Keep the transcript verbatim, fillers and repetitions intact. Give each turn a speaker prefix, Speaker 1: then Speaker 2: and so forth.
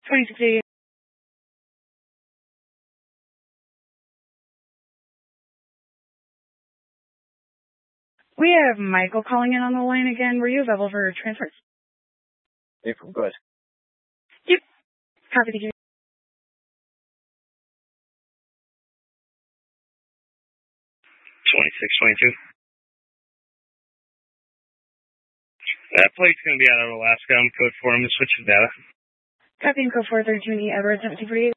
Speaker 1: twenty-six eighty. We have Michael calling in on the line again. Were you available for transfers?
Speaker 2: April, go ahead.
Speaker 1: Yep. Copy the
Speaker 3: twenty-six twenty-two. That plate's going to be out of Alaska. I'm code four. I'm going to switch to data.
Speaker 1: Copy and code four thirty-two E Edwards seventeen forty-eight.